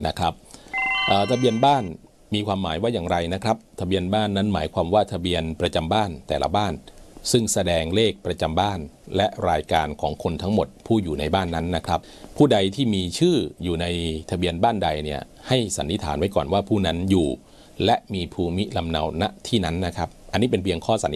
นะครับทะเบียนบ้านมีความหมายว่าอย่างไรนะครับทะเบียนบ้านนั้นหมายความว่าทะเบียนประจำบ้านแต่ละบ้านซึ่งแสดงเลขประจำบ้านและรายการของคนทั้งหมดผู้อยู่ในบ้านนั้นนะครับผู้ใดที่มีชื่ออยู่ในทะเบียนบ้านใดเนี่ยให้สันนิษฐานไว้ก่อนว่าผู้นั้นอยู่และมีภูมิลำเนาณที่นั้นนะครับอันนี้เป็นเพียงข้อสันนิษฐาน